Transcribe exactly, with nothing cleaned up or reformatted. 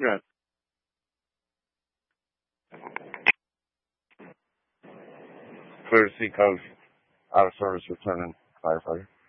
Yeah. Clear to see coach. Out of service returning firefighter.